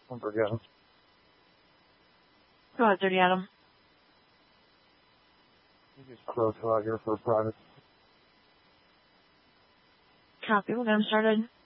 number again. Go ahead, Dirty Adam. You just Crow out here for a private. Copy. We'll get him started.